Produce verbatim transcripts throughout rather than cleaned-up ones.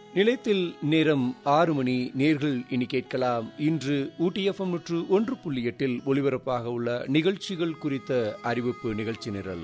நிலையத்தில் நேரம் ஆறு மணி. நேர்கள் இனி கேட்கலாம். இன்று ஊட்டி எஃப்எம் நூற்று ஒன்று புள்ளி எட்டில் ஒலிபரப்பாக உள்ள நிகழ்ச்சிகள் குறித்த அறிவிப்பு நிகழ்ச்சி நிரல்.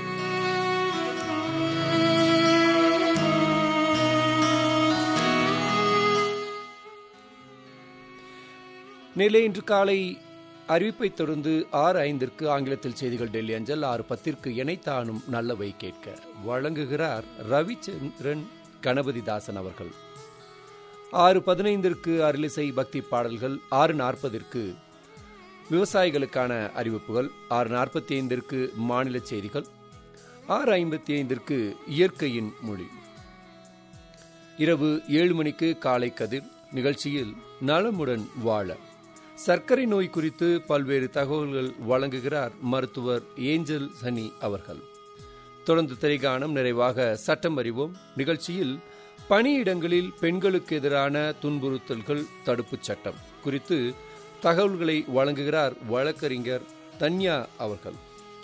நிலை இன்று காலை அறிவிப்பை தொடர்ந்து ஆறு ஐந்திற்கு ஆங்கிலத்தில் செய்திகள் டெல்லி அஞ்சல். ஆறு பத்திற்கு எனைத்தானும் நல்லவை கேட்க வழங்குகிறார் ரவிச்சந்திரன் கணபதிதாசன் அவர்கள். ஆறு பதினைந்திற்கு அருளிசை பக்தி பாடல்கள். ஆறு நாற்பதிற்கு விவசாயிகளுக்கான அறிவிப்புகள். ஆறு நாற்பத்தி ஐந்திற்கு மாநில செய்திகள். ஆறு ஐம்பத்தி ஐந்திற்கு இயற்கையின் மொழி. இரவு ஏழு மணிக்கு காலை கதிர் நிகழ்ச்சியில் நலமுடன் வாழ சர்க்கரை நோய் குறித்து பல்வேறு தகவல்கள் வழங்குகிறார் மருத்துவர் ஏஞ்சல் சனி அவர்கள். தொடர்ந்து திரைகாணம். நிறைவாக சட்டம் அறிவோம் நிகழ்ச்சியில் பணியிடங்களில் பெண்களுக்கு எதிரான துன்புறுத்தல்கள் தடுப்புச் சட்டம் குறித்து தகவல்களை வழங்குகிறார் வழக்கறிஞர் தன்யா அவர்கள்.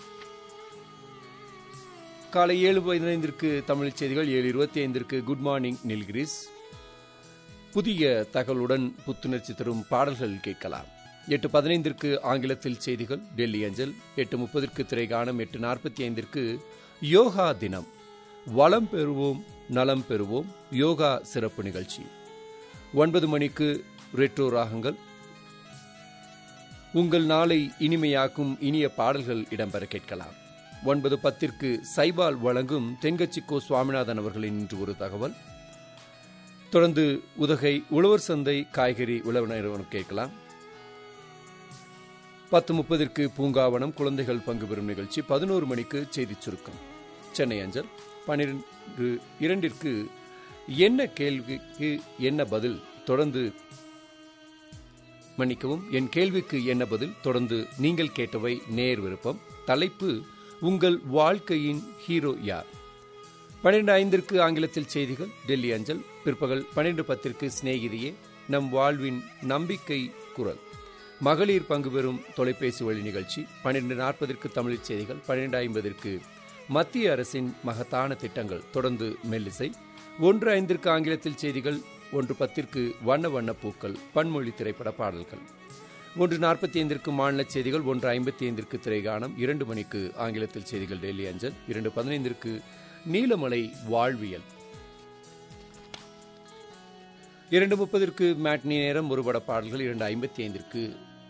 காலை ஏழு பதினைந்திற்கு தமிழ் செய்திகள். ஏழு இருபத்தி ஐந்திற்கு குட் மார்னிங் நீல்கிரிஸ். புதிய தகவலுடன் புத்துணர்ச்சி தரும் பாடல்கள் கேட்கலாம். எட்டு பதினைந்திற்கு ஆங்கிலத்தில் செய்திகள் டெல்லி அஞ்சல். எட்டு முப்பதற்கு திரைகாணம். எட்டு நாற்பத்தி ஐந்திற்கு யோகா தினம். வளம் பெறுவோம் நலம் பெறுவோம் யோகா சிறப்பு நிகழ்ச்சி. ஒன்பது மணிக்கு ரெட்ரோ ராகங்கள். உங்கள் நாளை இனிமையாக்கும் இனிய பாடல்கள் இடம்பெற கேட்கலாம். ஒன்பது பத்திற்கு சைபால் வழங்கும் தென்கட்சிக்கோ சுவாமிநாதன் அவர்களின் இன்று ஒரு தகவல். தொடர்ந்து உதகை உழவர் சந்தை காய்கறி உழவு நிறுவனம் கேட்கலாம். பத்து முப்பதற்கு பூங்காவனம் குழந்தைகள் பங்கு பெறும் நிகழ்ச்சி. பதினோரு மணிக்கு செய்தி சுருக்கம் சென்னை அஞ்சல். பனிரெண்டு இரண்டிற்கு என்ன கேள்விக்கு என்ன பதில் தொடர்ந்து மன்னிக்கவும் என் கேள்விக்கு என்ன பதில் தொடர்ந்து நீங்கள் கேட்டவை நேர் விருப்பம். தலைப்பு உங்கள் வாழ்க்கையின் ஹீரோ யார். பன்னிரண்டு ஐந்திற்கு ஆங்கிலத்தில் செய்திகள் டெல்லி அஞ்சல். பிற்பகல் பன்னிரண்டு பத்திற்கு சிநேகிதியே நம் வாழ்வின் நம்பிக்கை குரல் மகளிர் பங்கு பெறும் தொலைபேசி வழி நிகழ்ச்சி. பன்னிரண்டு நாற்பதற்கு தமிழ் செய்திகள். பன்னிரண்டு ஐம்பதற்கு மத்திய அரசின் மகத்தான திட்டங்கள் தொடர்ந்து மெல்லிசை. ஒன்று ஐந்திற்கு ஆங்கிலத்தில் செய்திகள். ஒன்று பத்திற்கு வண்ண வண்ண பூக்கள் பன்மொழி திரைப்பட பாடல்கள். ஒன்று நாற்பத்தி ஐந்திற்கு மாநில செய்திகள். ஒன்று ஐம்பத்தி ஐந்திற்கு திரைகாணம். இரண்டு மணிக்கு ஆங்கிலத்தில் செய்திகள் டெல்லி அஞ்சல். இரண்டு பதினைந்திற்கு நீலமலை வாழ்வியல். இரண்டு முப்பதற்கு மேட்னி நேரம் ஒருபட பாடல்கள். இரண்டு ஐம்பத்தி ஐந்திற்கு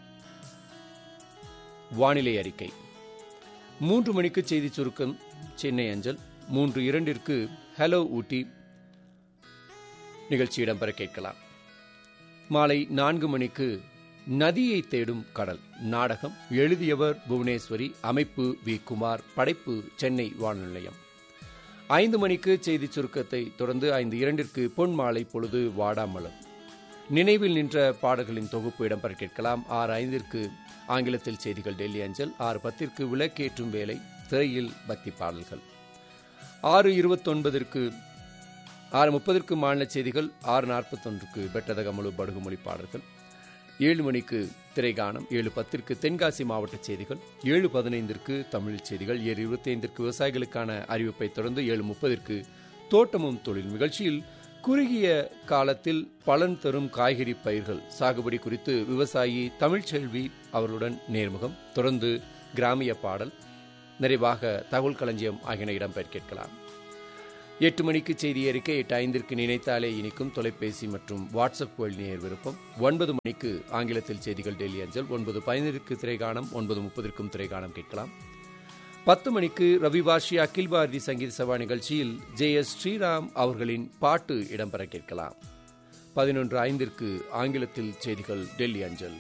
வானிலை அறிக்கை. மூன்று மணிக்கு செய்தி சுருக்கம் சென்னை அஞ்சல். மூன்று இரண்டிற்கு ஹலோ ஊட்டி நிகழ்ச்சி இடம்பெற கேட்கலாம். மாலை நான்கு மணிக்கு நதியை தேடும் கடல் நாடகம். எழுதியவர் புவனேஸ்வரி. அமைப்பு வி குமார். படைப்பு சென்னை வானொலி நிலையம். ஐந்து மணிக்கு செய்தி சுருக்கத்தை தொடர்ந்து ஐந்து இரண்டிற்கு பொன் மாலை பொழுது வாடாமலம் நினைவில் நின்ற பாடல்களின் தொகுப்பு இடம்பெற கேட்கலாம். ஆறு ஐந்திற்கு ஆங்கிலத்தில் செய்திகள் டெல்லி அஞ்சல். ஆறு பத்திற்கு விளக்கேற்றும் வேலை திரையில் பக்தி பாடல்கள். ஆறு இருபத்தொன்பதற்கு ஆறு முப்பதற்கு மாநில செய்திகள். ஆறு நாற்பத்தொன்றுக்கு பெட்டதகமுழு படுகுமொழி பாடல்கள். ஏழு மணிக்கு திரைகாணம். ஏழு பத்திற்கு தென்காசி மாவட்ட செய்திகள். ஏழு பதினைந்திற்கு தமிழ் செய்திகள். ஏழு இருபத்தி ஐந்திற்கு விவசாயிகளுக்கான அறிவிப்பை தொடர்ந்து ஏழு முப்பதற்கு தோட்டமும் தொழில் நிகழ்ச்சியில் குறுகிய காலத்தில் பலன் தரும் காய்கறி பயிர்கள் சாகுபடி குறித்து விவசாயி தமிழ்ச்செல்வி அவர்களுடன் நேர்முகம். தொடர்ந்து கிராமிய பாடல். நிறைவாக தகவல் களஞ்சியம் ஆகியன இடம்பெற கேட்கலாம். எட்டு மணிக்கு செய்தி அறிக்கை. எட்டு ஐந்திற்கு நினைத்தாலே இனிக்கும் தொலைபேசி மற்றும் வாட்ஸ்அப் வழி நேர் விருப்பம். ஒன்பது மணிக்கு ஆங்கிலத்தில் செய்திகள் டெல்லி அஞ்சல். ஒன்பது பதினைந்திற்கு திரைகாணம். ஒன்பது முப்பதற்கும் திரைகாணம் கேட்கலாம். பத்து மணிக்கு ரவிவாஷி அகில் பாரதி சங்கீத சபா நிகழ்ச்சியில் ஜே எஸ் ஸ்ரீராம் அவர்களின் பாட்டு இடம்பெற கேட்கலாம். பதினொன்று ஐந்திற்கு ஆங்கிலத்தில் செய்திகள் டெல்லி அஞ்சல்.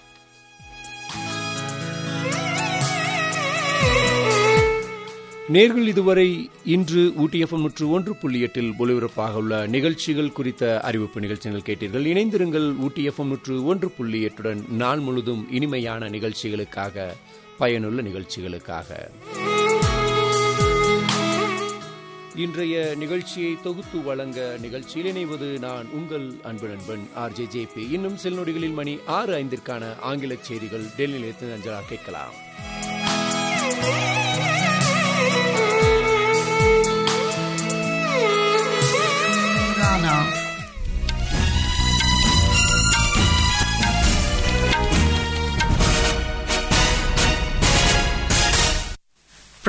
நேர்கள் இதுவரை இன்று ஊட்டி எஃப்எம் நூற்று ஒன்று புள்ளி எட்டில் ஒலிபரப்பாக உள்ள நிகழ்ச்சிகள் குறித்த அறிவிப்பு நிகழ்ச்சிகள் கேட்டீர்கள். இணைந்திருங்கள் ஊட்டி எஃப்எம் நூற்று ஒன்று புள்ளி எட்டுடன் நாள் முழுதும் இனிமையான நிகழ்ச்சிகளுக்காக, பயனுள்ள நிகழ்ச்சிகளுக்காக. இன்றைய நிகழ்ச்சியை தொகுத்து வழங்க நிகழ்ச்சியில் இணைவது நான் உங்கள் அன்பு நண்பன் ஆர் ஜே ஜே பி. இன்னும் சில நொடிகளில் மணி ஆறு ஐந்திற்கான ஆங்கில செய்திகள் டெல்லி நிலையத்தில் அஞ்சலா கேட்கலாம்.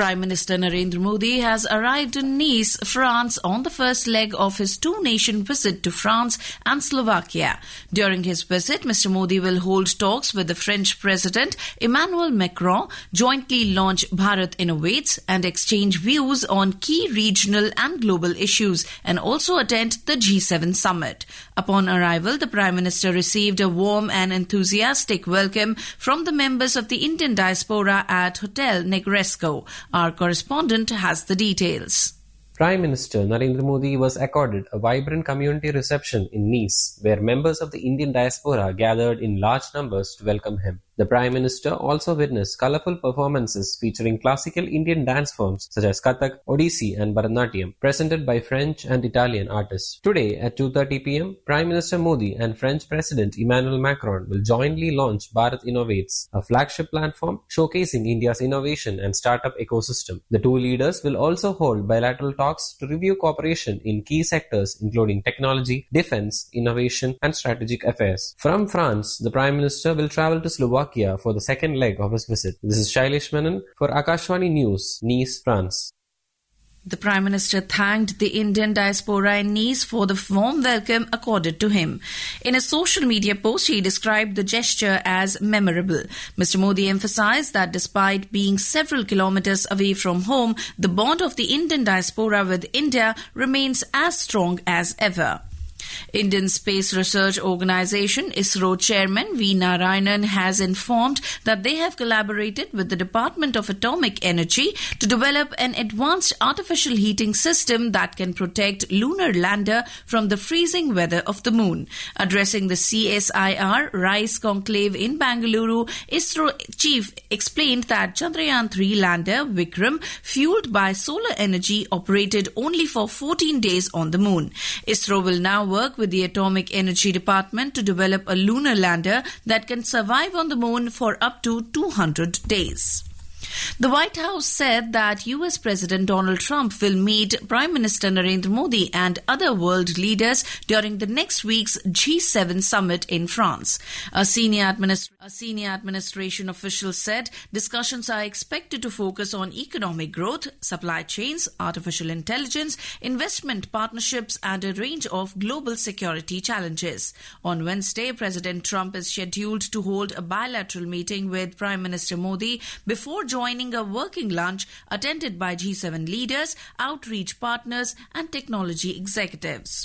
Prime Minister Narendra Modi has arrived in Nice, France on the first leg of his two-nation visit to France and Slovakia. During his visit, Mister Modi will hold talks with the French President Emmanuel Macron, jointly launch Bharat Innovates and exchange views on key regional and global issues, and also attend the G seven summit. Upon arrival, the Prime Minister received a warm and enthusiastic welcome from the members of the Indian diaspora at Hotel Negresco. Our correspondent has the details. Prime Minister Narendra Modi was accorded a vibrant community reception in Nice, where members of the Indian diaspora gathered in large numbers to welcome him. The Prime Minister also witnessed colourful performances featuring classical Indian dance forms such as Kathak, Odissi and Bharatanatyam, presented by French and Italian artists. Today at two thirty p m, Prime Minister Modi and French President Emmanuel Macron will jointly launch Bharat Innovates, a flagship platform showcasing India's innovation and startup ecosystem. The two leaders will also hold bilateral talks to review cooperation in key sectors including technology, defence, innovation and strategic affairs. From France, the Prime Minister will travel to Slovakia for the second leg of his visit. This is Shailesh Menon for Akashvani News, Nice, France. The Prime Minister thanked the Indian diaspora in Nice for the warm welcome accorded to him. In a social media post, he described the gesture as memorable. Mister Modi emphasized that despite being several kilometers away from home, the bond of the Indian diaspora with India remains as strong as ever. Indian Space Research Organisation ISRO Chairman V. Narayanan has informed that they have collaborated with the Department of Atomic Energy to develop an advanced artificial heating system that can protect lunar lander from the freezing weather of the moon. Addressing the C S I R RISE conclave in Bangalore, ISRO chief explained that Chandrayaan three lander Vikram, fueled by solar energy, operated only for fourteen days on the moon. ISRO will now work with the Atomic Energy Department to develop a lunar lander that can survive on the moon for up to two hundred days. The White House said that U S President Donald Trump will meet Prime Minister Narendra Modi and other world leaders during the next week's G seven summit in France. A senior, administ- a senior administration official said discussions are expected to focus on economic growth, supply chains, artificial intelligence, investment partnerships, and a range of global security challenges. On Wednesday, President Trump is scheduled to hold a bilateral meeting with Prime Minister Modi before joining joining a working lunch attended by G seven leaders, outreach partners and technology executives.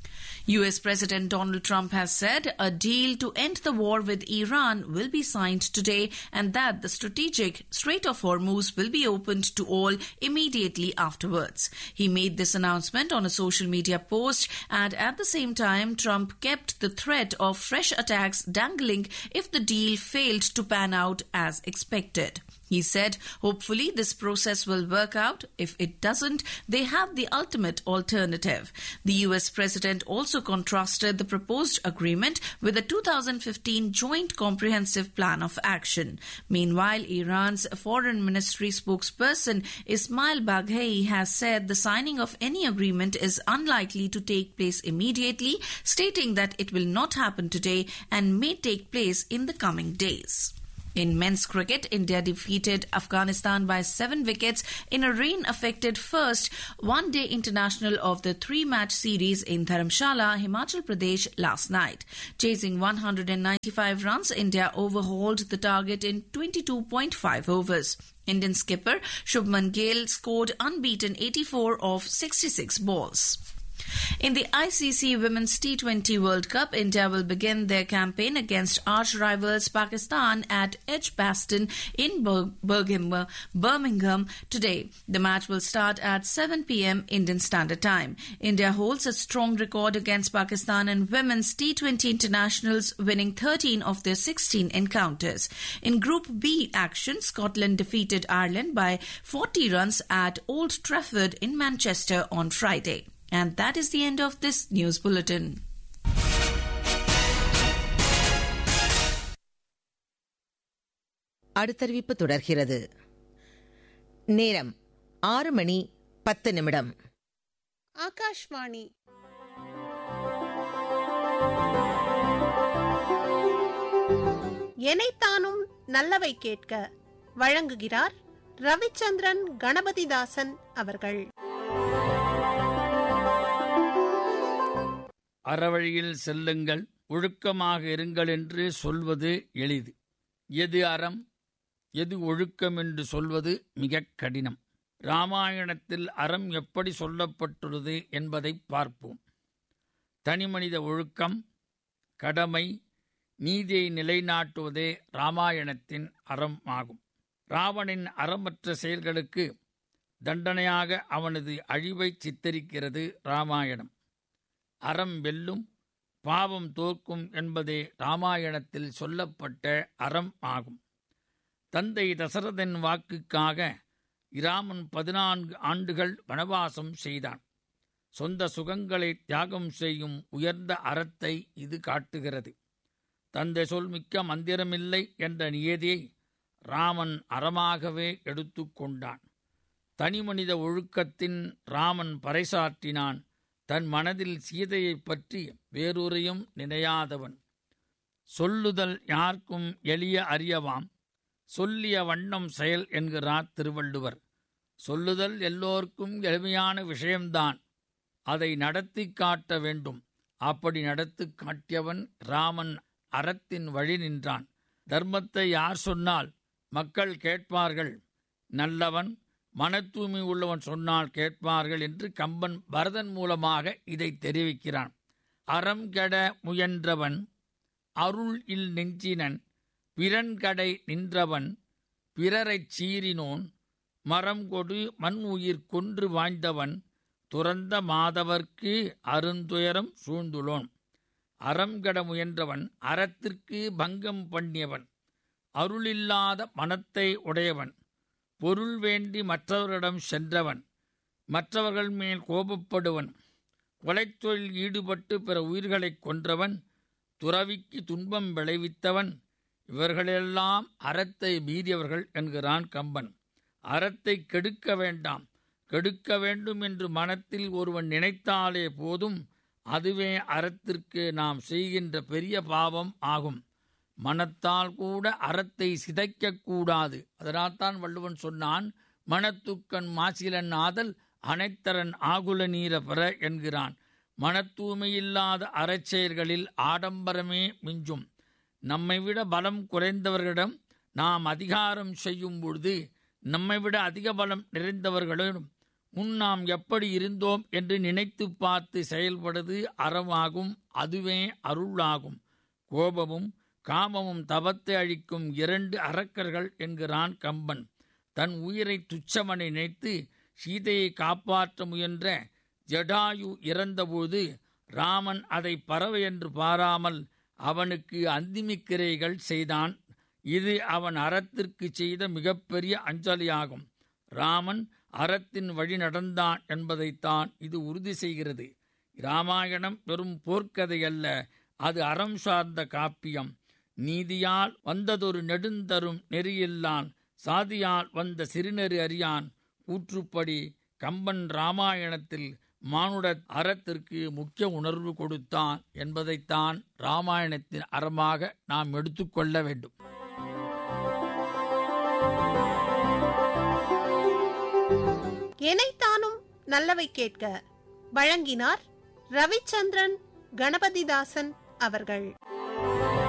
U S President Donald Trump has said a deal to end the war with Iran will be signed today and that the strategic Strait of Hormuz will be opened to all immediately afterwards. He made this announcement on a social media post, and at the same time, Trump kept the threat of fresh attacks dangling if the deal failed to pan out as expected. He said, hopefully this process will work out. If it doesn't, they have the ultimate alternative. The U S president also contrasted the proposed agreement with the two thousand fifteen Joint Comprehensive Plan of Action. Meanwhile, Iran's Foreign Ministry spokesperson Ismail Baghei has said the signing of any agreement is unlikely to take place immediately, stating that it will not happen today and may take place in the coming days. In men's cricket, India defeated Afghanistan by seven wickets in a rain-affected first one-day international of the three-match series in Dharamshala, Himachal Pradesh last night. Chasing one hundred ninety-five runs, India overhauled the target in twenty-two point five overs. Indian skipper Shubman Gill scored unbeaten eighty-four of sixty-six balls. In the I C C Women's T twenty World Cup, India will begin their campaign against arch-rivals Pakistan at Edgbaston in Birmingham, Birmingham today. The match will start at seven p m Indian Standard Time. India holds a strong record against Pakistan in women's T twenty internationals, winning thirteen of their sixteen encounters. In Group B action, Scotland defeated Ireland by forty runs at Old Trafford in Manchester on Friday. And that is the end of this news bulletin. அடுத்தறிவிப்பு தொடர்கிறது. நேரம் ஆறு மணி பத்து நிமிடம். ஆகாஷ்வாணி. எனைத்தானும் நல்லவை கேட்க வழங்குகிறார் ரவிச்சந்திரன் கணபதிதாசன் அவர்கள். அறவழியில் செல்லுங்கள், ஒழுக்கமாக இருங்கள் என்று சொல்வது எளிது. எது அறம், எது ஒழுக்கம் என்று சொல்வது மிக கடினம். இராமாயணத்தில் அறம் எப்படி சொல்லப்பட்டுள்ளது என்பதை பார்ப்போம். தனிமனித ஒழுக்கம், கடமை, நீதியை நிலைநாட்டுவதே இராமாயணத்தின் அறம் ஆகும். ராவணின் அறமற்ற செயல்களுக்கு தண்டனையாக அவனது அழிவை சித்தரிக்கிறது இராமாயணம். அறம் வெல்லும், பாவம் தோற்கும் என்பதே இராமாயணத்தில் சொல்லப்பட்ட அறம் ஆகும். தந்தை தசரதன் வாக்குக்காக இராமன் பதினான்கு ஆண்டுகள் வனவாசம் செய்தான். சொந்த சுகங்களை தியாகம் செய்யும் உயர்ந்த அறத்தை இது காட்டுகிறது. தந்தை சொல் மிக்க மந்திரமில்லை என்ற நியதியை ராமன் அறமாகவே எடுத்து கொண்டான். தனிமனித ஒழுக்கத்தின் ராமன் பறைசாற்றினான். தன் மனதில் சீதையை பற்றி வேறொரையும் நினையாதவன். சொல்லுதல் யார்க்கும் எளிய அறியவாம், சொல்லிய வண்ணம் செயல் என்கிறார் திருவள்ளுவர். சொல்லுதல் எல்லோருக்கும் எளிமையான விஷயம்தான், அதை நடத்தி காட்ட வேண்டும். அப்படி நடத்தி காட்டியவன் ராமன் அறத்தின் வழி நின்றான். தர்மத்தை யார் சொன்னால் மக்கள் கேட்பார்கள், நல்லவன் மன தூய்மை உள்ளவன் சொன்னால் கேட்பார்கள் என்று கம்பன் பரதன் மூலமாக இதை தெரிவிக்கிறான். அறம் கெட முயன்றவன் அருள் இல் நெஞ்சினன், பிறன்கடை நின்றவன் பிறரைச் சீறினோன், மரம் கொடு மண் உயிர் கொன்று வாய்ந்தவன், துறந்த மாதவர்க்கு அருந்துயரம் சூழ்ந்துளோன். அறம் கெட முயன்றவன் அறத்திற்கு பங்கம் பண்ணியவன், அருளில்லாத மனத்தை உடையவன், பொருள் வேண்டி மற்றவர்களிடம் சென்றவன், மற்றவர்கள் மேல் கோபப்படுவன், கொலைத்தொழில் ஈடுபட்டு பிற உயிர்களைக் கொன்றவன், துறவிக்கு துன்பம் விளைவித்தவன், இவர்களெல்லாம் அறத்தை மீறியவர்கள் என்கிறான் கம்பன். அறத்தை கெடுக்க வேண்டாம், கெடுக்க வேண்டும் என்று மனத்தில் ஒருவன் நினைத்தாலே போதும், அதுவே அறத்திற்கு நாம் செய்கின்ற பெரிய பாவம் ஆகும். மனத்தால் கூட அறத்தை சிதைக்கக்கூடாது. அதனால்தான் வள்ளுவன் சொன்னான், மனத்துக்கண் மாசிலன் ஆதல் அனைத்தரன் ஆகுல நீர பெற என்கிறான். மனத்தூய்மையில்லாத அறச்செயல்களில் ஆடம்பரமே மிஞ்சும். நம்மை விட பலம் குறைந்தவர்களிடம் நாம் அதிகாரம் செய்யும் பொழுது நம்மை விட அதிக பலம் நிறைந்தவர்களிடம் முன் நாம் எப்படி இருந்தோம் என்று நினைத்து பார்த்து செயல்படுவது அறமாகும். அதுவே அருளாகும். கோபமும் காமமும் தவத்தை அழிக்கும் இரண்டு அரக்கர்கள் என்கிறான் கம்பன். தன் உயிரை துச்சமனை நினைத்து சீதையை காப்பாற்ற முயன்ற ஜடாயு இறந்தபோது ராமன் அதை பறவை என்று பாராமல் அவனுக்கு அந்திமிக்கிரைகள் செய்தான். இது அவன் அறத்திற்கு செய்த மிகப்பெரிய அஞ்சலியாகும். ராமன் அறத்தின் வழி நடந்தான் என்பதைத்தான் இது உறுதி செய்கிறது. இராமாயணம் வெறும் போர்க்கதை அல்ல, அது அறம் சார்ந்த காப்பியம். நீதியால் வந்ததொரு நெடுந்தரும் நெறியில்லான், சாதியால் வந்த சிறுநெறி அறியான். கூற்றுப்படி கம்பன் இராமாயணத்தில் மானுட அறத்திற்கு முக்கிய உணர்வு கொடுத்தான் என்பதைத்தான் இராமாயணத்தின் அறமாக நாம் எடுத்துக்கொள்ள வேண்டும். எனைத்தானும் நல்லவை கேட்க வழங்கினார் ரவிச்சந்திரன் கணபதிதாசன் அவர்கள்.